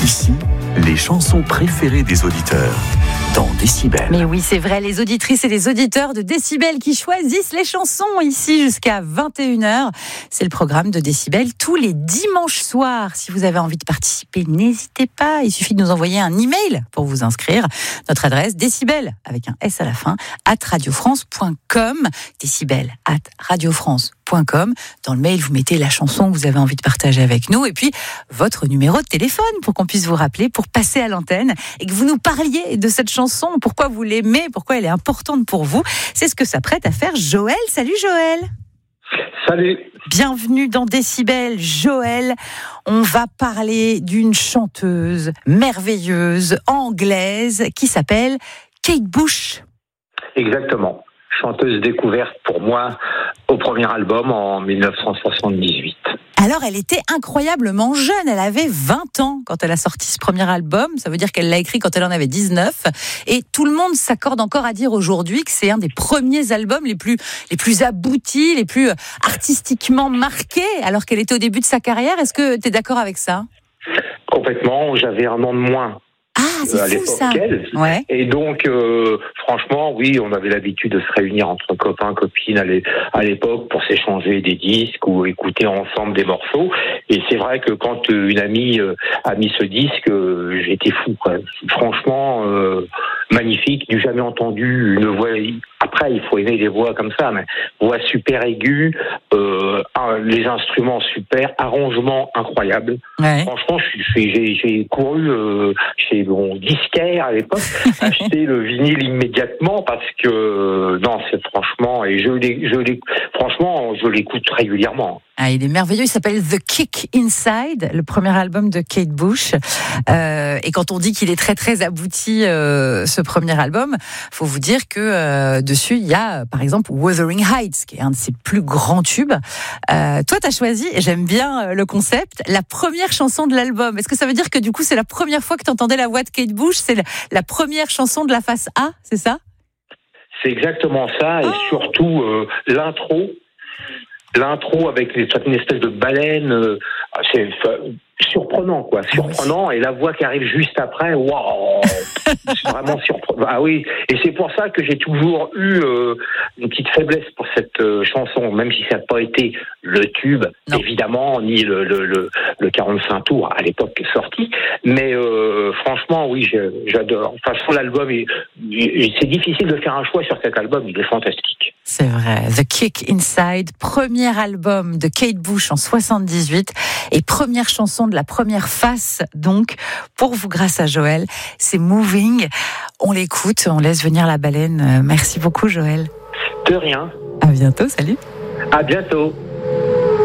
Ici, les chansons préférées des auditeurs dans Décibel. Mais oui, c'est vrai, les auditrices et les auditeurs de Décibel qui choisissent les chansons ici jusqu'à 21h. C'est le programme de Décibel tous les dimanches soirs. Si vous avez envie de participer, n'hésitez pas. Il suffit de nous envoyer un email pour vous inscrire. Notre adresse, décibel, avec un S à la fin, @radiofrance.com. Décibel @radiofrance.com. Dans le mail, vous mettez la chanson que vous avez envie de partager avec nous et puis votre numéro de téléphone pour qu'on puisse vous rappeler pour passer à l'antenne et que vous nous parliez de cette chanson, pourquoi vous l'aimez, pourquoi elle est importante pour vous. C'est ce que s'apprête à faire Joël. Salut Joël. Salut. Bienvenue dans Décibel. Joël, on va parler d'une chanteuse merveilleuse anglaise qui s'appelle Kate Bush. Exactement. Chanteuse découverte pour moi au premier album en 1978. Alors, elle était incroyablement jeune. Elle avait 20 ans quand elle a sorti ce premier album. Ça veut dire qu'elle l'a écrit quand elle en avait 19. Et tout le monde s'accorde encore à dire aujourd'hui que c'est un des premiers albums les plus aboutis, les plus artistiquement marqués, alors qu'elle était au début de sa carrière. Est-ce que tu es d'accord avec ça ? Complètement. J'avais un an de moins. Ah, c'est fou ça. Ouais. Et donc, franchement, oui, on avait l'habitude de se réunir entre copains, copines à l'époque pour s'échanger des disques ou écouter ensemble des morceaux. Et c'est vrai que quand une amie a mis ce disque, j'étais fou, quoi. Franchement, magnifique. Du jamais entendu une voix. Après, il faut aimer les voix comme ça, mais voix super aiguë, les instruments super, arrangement incroyable. Ouais. Franchement, j'ai couru chez mon disquaire à l'époque, acheter le vinyle immédiatement parce que non, c'est franchement, et franchement, je l'écoute régulièrement. Ah, il est merveilleux, il s'appelle The Kick Inside, le premier album de Kate Bush. Et quand on dit qu'il est très très abouti, ce premier album, faut vous dire que dessus il y a par exemple Wuthering Heights, qui est un de ses plus grands tubes. Toi, t'as choisi, et j'aime bien le concept, la première chanson de l'album. Est-ce que ça veut dire que du coup c'est la première fois que t'entendais la voix de Kate Bush, c'est la première chanson de la face A, c'est ça ? C'est exactement ça, et surtout l'intro avec une espèce de baleine, c'est surprenant, quoi. Surprenant, et la voix qui arrive juste après, waouh, c'est vraiment surprenant. Ah oui, et c'est pour ça que j'ai toujours eu une petite faiblesse pour cette chanson, même si ça n'a pas été le tube, évidemment, ni le 45 tours à l'époque qui est sorti, mais franchement, oui, j'adore. Enfin, sur l'album, c'est difficile de faire un choix sur cet album, il est fantastique. C'est vrai. The Kick Inside, premier album de Kate Bush en 78 et première chanson de la première face, donc, pour vous grâce à Joël. C'est Moving. On l'écoute, on laisse venir la baleine. Merci beaucoup, Joël. De rien. À bientôt, salut. À bientôt.